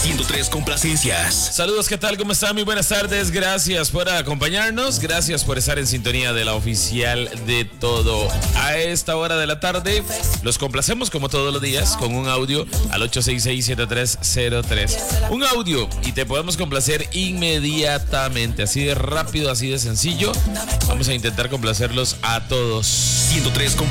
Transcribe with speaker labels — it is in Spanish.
Speaker 1: 103 complacencias.
Speaker 2: Saludos, ¿qué tal? ¿Cómo están? Muy buenas tardes. Gracias por acompañarnos. Gracias por estar en sintonía de la oficial de todo. A esta hora de la tarde los complacemos como todos los días con un audio al 866-7303. Un audio y te podemos complacer inmediatamente. Así de rápido, así de sencillo. Vamos a intentar complacerlos a todos.
Speaker 1: 103 complacencias.